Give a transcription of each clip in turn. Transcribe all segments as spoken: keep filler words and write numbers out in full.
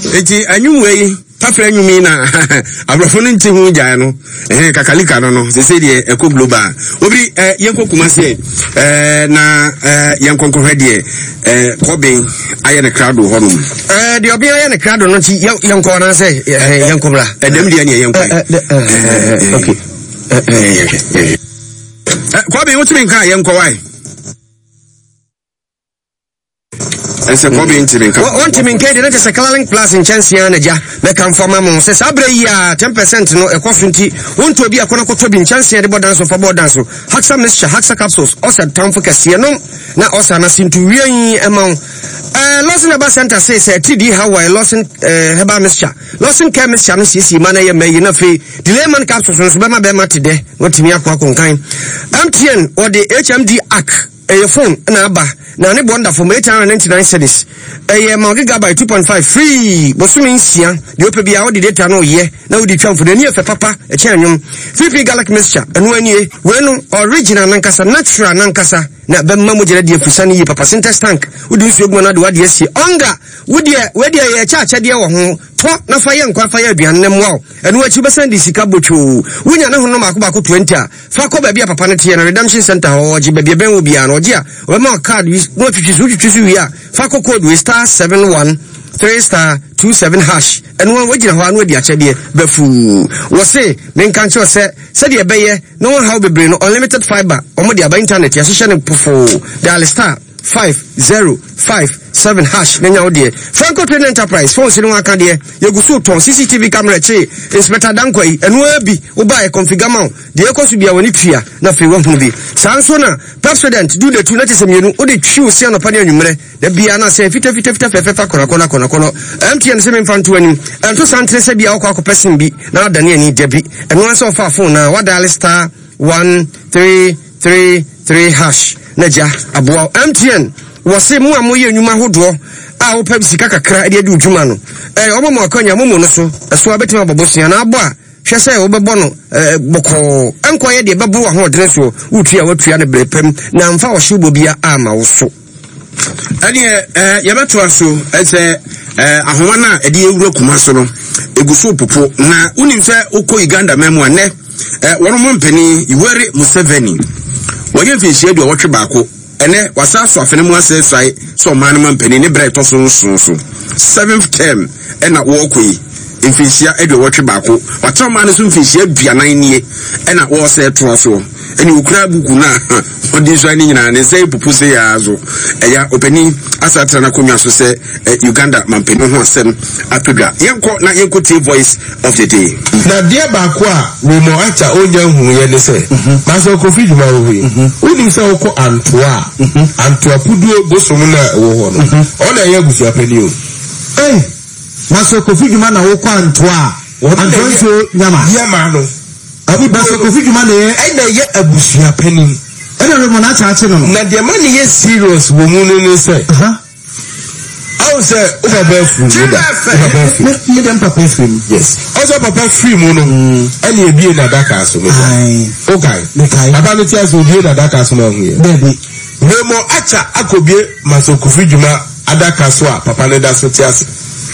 eti anyum we tafra anyum na abrofo no nti hu gyan no eh kakalika no no se se de eko global obi eh yenko kumase eh na eh yenko hwe de eh Kobin aye ne crowd ho no eh de obi aye ne crowd no ti yenko na se yenko bla edem de ne yenko okay eh Kobin wotumi nka yenko why Ese Kobin timinka won timinka de na se Clalink Plus in chance ya na ja me kan forma mo se sabre ya ten percent no e kofunti won to bi akona ko to bi chance ya de bodan so fa bodan so Haxa mixture Haxa capsules osa tamfo kase no na osa na sintu wian emon eh Lawson Aba Center say say T D Hawaii Lawson eh heba mixture Lawson care mixture no sisi mana ye mayi na fe delay man capsules so be ma be ma tede wotimi akwa konkan M T N or the H M D Ac a phone na aba na ne bonda for eight hundred ninety-nine cedis eh ma gigabyte two point five free bosumi nsia de ope bia wo de data no ye na wo di twam for ni efe papa e che anwum fifi galaxy mixture eno anie we no original nankasa natural nankasa na be ma mo jere de afusa ni papa syntax tank wo di nsu egmo na de wade asie onga wo de we de ye cha cha de wo ho to na fa ye nkwa fa ye aduan nem wo eno achi be send sika botwo wunya ne ho no mako bako twenty a fa ko ba bia papa ne tie na redemption center ho oji ba bia ben wo bia no oji a we ma card no twitwisu twitwisu wi a fa ko code we star seven one three star two seven hash and one wajina ho anu di ache de befu wo se men kan cho se se de beye no one how be brain unlimited fiber omo de aba internet ya social pufo dial star five zero five seven hash nenya ode Franco Trade Enterprise phone sinu aka de yegusu ton C C T V camera che inspector danko yi enu abi wo ba e configure ma de ekosu bia woni tua na fe won bi sanso na president do the two na tesemienu ode twiu se no pa ne anwumre da bia na se fita fita fita fe fe fa kona kona kona kona M T N se me fanto anim ento santre se bia akwa person bi na da ne ani debi enu an so fa phone na wa dial star one three three three hash naja aboa M T N wose mu amoye enwuma hodo a wo pem sika kakra de adu dwuma no eh omo mo akanya momo no so eso abetima bobosia na abo a hwese wo bebo no eh boko enkoye de bebo wa ho de so utua watua ne brepem na mfa wo hye bia ama wo so ani eh yebeto aso ese eh ahoma na ede ewura kuma so no eguso popo na unim se ukọ Uganda memo ne eh wono mo mpani Yoweri Museveni woye mfihie de wotwe baako ene wasa so afene mu asesai so man man mpani ne breto so so so seventh term ena wo koyi mfihia e de wotwe baako wata man so mfihia duanan nie ena wo se to so eni ukura buku na odi so ani nyina ne sei pupuse ya azo eya opani asatra na konwa so se Uganda mampani ho asem atodwa yenko na yenko tie voice of the day na dia baako a we mo acha onya hu ye ne se maso Kofi Dwuma ohi odi se okọ antoa antoa puduo bosom na wo ho no ona ye gusu apani o eh maso Kofi Dwuma na wo kwa antoa antoa so nyama nyama no abi maso Kofi Dwuma na ye ai na ye abusua pani ena no mo na cha che no na dia man ye serious wo mu no se aha aw se over be free me dem papa free yes also papa free mu no ani ebie na daka so me okay me kai papa no tia so ebie na daka so na hu ye baby me mo acha akobie maso Kofi Dwuma adaka so a papa ne da so tia so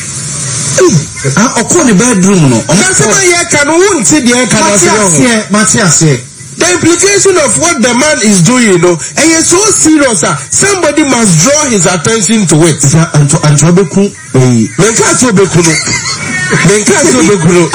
ah okọ the bedroom no na se ma ye ka no wonti de ka na so Matias the implication of what the man is doing, you know, and it's so serious that somebody must draw his attention to it. Anto Anto Beku, Menkaso Bekuno, Menkaso Bekuno.